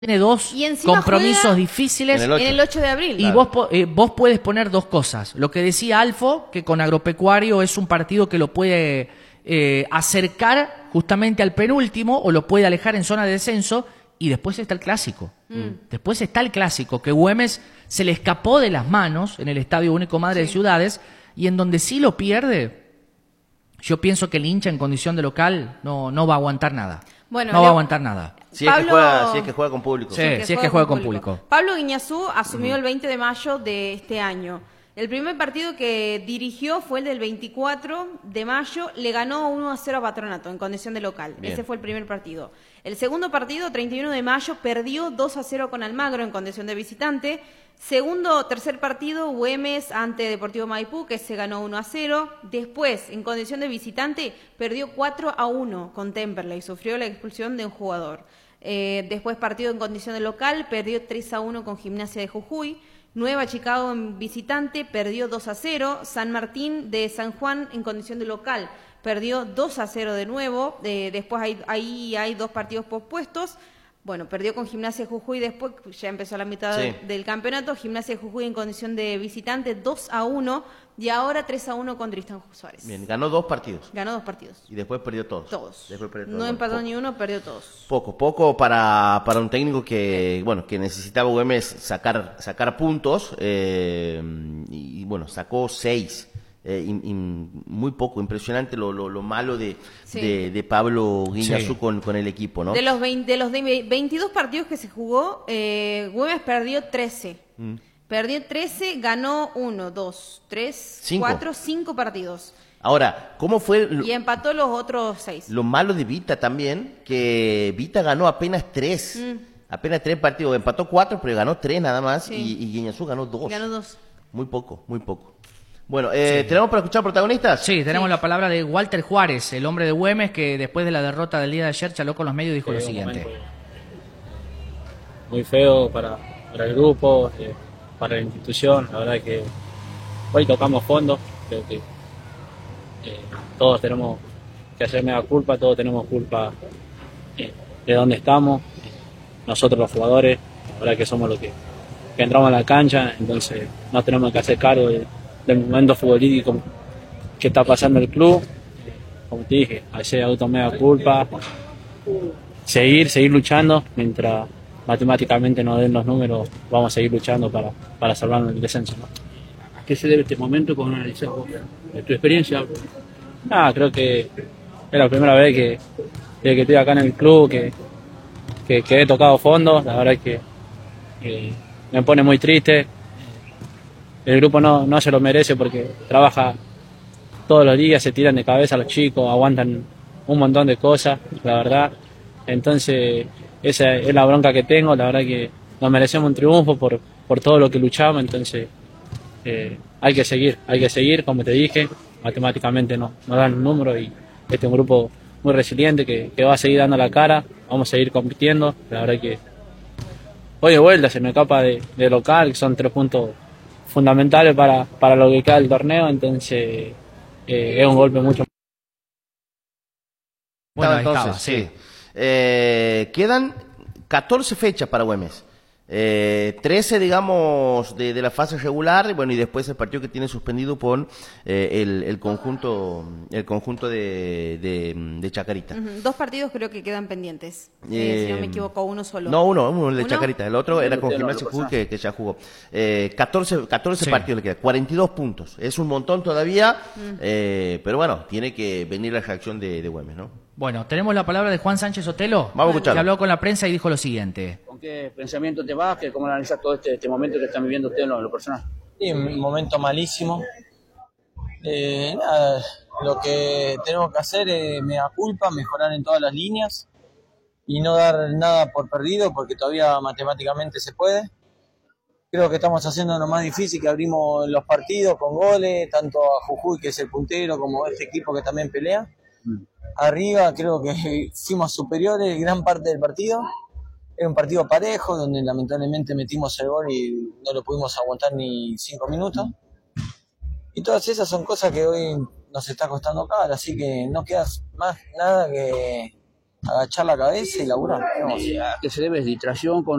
tiene dos Y encima compromisos juega difíciles. en el 8 de abril. Y vos puedes poner dos cosas. Lo que decía Alfo, que con Agropecuario es un partido que lo puede acercar justamente al penúltimo o lo puede alejar en zona de descenso. Y después está el clásico. Después está el clásico, que Güemes se le escapó de las manos en el Estadio Único Madre de Ciudades, y en donde sí lo pierde, yo pienso que el hincha en condición de local no va a aguantar nada. Bueno, no va a aguantar nada. Si es que juega con público. Sí, si es que juega con público. Pablo Guiñazú asumió el 20 de mayo de este año. El primer partido que dirigió fue el del 24 de mayo. Le ganó 1-0 a Patronato en condición de local. Bien. Ese fue el primer partido. El segundo partido, 31 de mayo, perdió 2-0 con Almagro en condición de visitante. Tercer partido, Güemes ante Deportivo Maipú, que se ganó 1-0. Después, en condición de visitante, perdió 4-1 con Temperley. Sufrió la expulsión de un jugador. Después, partido en condición de local, perdió 3-1 con Gimnasia de Jujuy. Nueva Chicago en visitante, perdió 2-0. San Martín de San Juan en condición de local, perdió 2-0 de nuevo. Después ahí hay dos partidos pospuestos. Bueno, perdió con Gimnasia de Jujuy, después ya empezó la mitad del campeonato. Gimnasia de Jujuy en condición de visitante, 2-1. Y ahora 3-1 con Tristán Suárez. Bien, ganó dos partidos. Ganó dos partidos. Y después perdió todos. No empató ni uno, perdió todos. Poco para un técnico que necesitaba Güemes sacar puntos, y bueno, sacó 6. Muy poco, impresionante lo malo de Pablo Guiñazú con el equipo, ¿no? De los 22 partidos que se jugó, Güemes perdió 13. Perdió 13, ganó 1, 2, 3, 4, 5 partidos. Ahora, ¿cómo fue? Y empató los otros 6. Lo malo de Vita también, que Vita ganó apenas 3. Apenas 3 partidos. Empató 4, pero ganó 3 nada más. Sí. Y Guiñazú ganó 2. Ganó 2. Muy poco. Bueno, ¿tenemos para escuchar protagonistas? Sí, tenemos la palabra de Walter Juárez, el hombre de Güemes, que después de la derrota del día de ayer charló con los medios y dijo lo siguiente. Muy feo para el grupo, para la institución. La verdad que hoy tocamos fondo. Creo que todos tenemos que hacer mea culpa, todos tenemos culpa de dónde estamos. Nosotros los jugadores, la verdad que somos los que entramos a la cancha, entonces nos tenemos que hacer cargo del momento futbolístico que está pasando el club. Como te dije, hacer mea culpa, seguir luchando mientras matemáticamente nos den los números. Vamos a seguir luchando para salvarnos el descenso, ¿no? ¿A qué se debe este momento con analizar vos? ¿De tu experiencia? Creo que es la primera vez que estoy acá en el club, que he tocado fondo. La verdad es que me pone muy triste. El grupo no se lo merece porque trabaja todos los días, se tiran de cabeza los chicos, aguantan un montón de cosas, la verdad. Entonces, esa es la bronca que tengo. La verdad que nos merecemos un triunfo por todo lo que luchamos. Entonces, hay que seguir, como te dije. Matemáticamente nos dan un número y este es un grupo muy resiliente que va a seguir dando la cara. Vamos a seguir compitiendo. La verdad que hoy de vuelta se me escapa de local, que son 3 puntos fundamentales para lo que queda del torneo. Entonces, es un golpe mucho. Bueno, entonces, sí. Quedan 14 fechas para Güemes. 13, digamos, de la fase regular, bueno, y después el partido que tiene suspendido con el conjunto de Chacarita. 2 partidos creo que quedan pendientes, si no me equivoco, uno solo. No, uno el de Chacarita, el otro era con Gimnasia Jujuy que ya jugó. 14 partidos le quedan, 42 puntos, es un montón todavía, pero bueno, tiene que venir la reacción de Güemes, ¿no? Bueno, tenemos la palabra de Juan Sánchez Otelo, Vamos a escucharlo. que habló con la prensa y dijo lo siguiente. ¿Con qué pensamiento te vas? ¿Cómo analizas todo este momento que están viviendo ustedes en lo personal? Sí, un momento malísimo. Nada, lo que tenemos que hacer es mea culpa, mejorar en todas las líneas y no dar nada por perdido porque todavía matemáticamente se puede. Creo que estamos haciendo lo más difícil, que abrimos los partidos con goles, tanto a Jujuy, que es el puntero, como a este equipo que también pelea. Arriba creo que fuimos superiores gran parte del partido. Era un partido parejo, donde lamentablemente metimos el gol y no lo pudimos aguantar ni 5 minutos. Y todas esas son cosas que hoy nos está costando caro, así que no queda más nada que agachar la cabeza y laburar. ¿A qué se debe? ¿Distracción con